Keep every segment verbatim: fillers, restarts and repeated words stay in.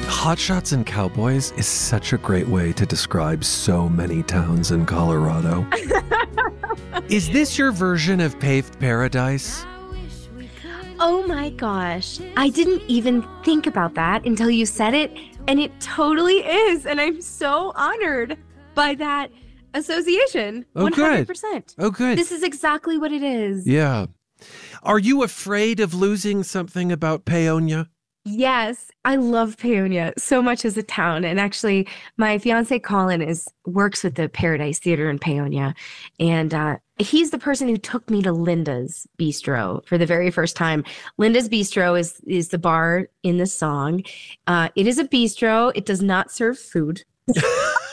Hotshots and Cowboys is such a great way to describe so many towns in Colorado. Is this your version of Paved Paradise? Oh my gosh. I didn't even think about that until you said it, and it totally is. And I'm so honored by that association. Oh, one hundred good. percent. Oh, good. This is exactly what it is. Yeah. Are you afraid of losing something about Paonia? Yes, I love Paonia so much as a town. And actually, my fiance Colin is works with the Paradise Theater in Paonia. And uh, he's the person who took me to Linda's Bistro for the very first time. Linda's Bistro is, is the bar in the song. Uh, it is a bistro. It does not serve food. But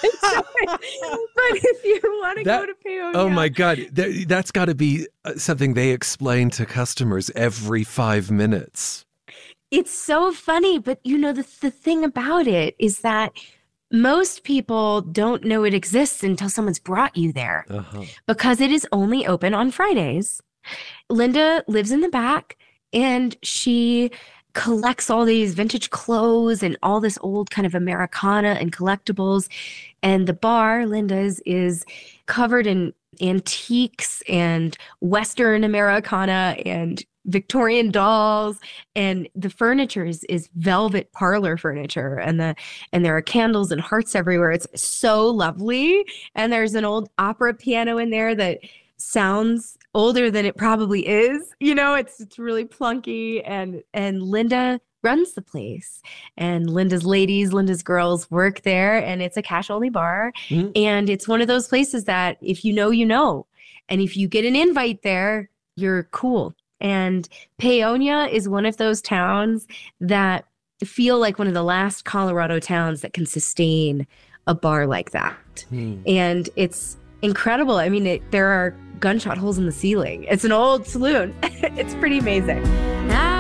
if you want to go to Paonia. Oh my God. That, that's got to be something they explain to customers every five minutes. It's so funny, but you know, the, the thing about it is that most people don't know it exists until someone's brought you there uh-huh. because it is only open on Fridays. Linda lives in the back and she collects all these vintage clothes and all this old kind of Americana and collectibles. And the bar, Linda's, is covered in antiques and Western Americana and Victorian dolls, and the furniture is, is velvet parlor furniture, and the and there are candles and hearts everywhere. It's so lovely, and there's an old opera piano in there that sounds older than it probably is. You know, it's it's really plunky, and and Linda runs the place, and Linda's ladies, Linda's girls work there, and it's a cash only bar, mm-hmm. and it's one of those places that if you know, you know, and if you get an invite there, you're cool. And Paonia is one of those towns that feel like one of the last Colorado towns that can sustain a bar like that. Hmm. And it's incredible. I mean, it, there are gunshot holes in the ceiling. It's an old saloon. It's pretty amazing.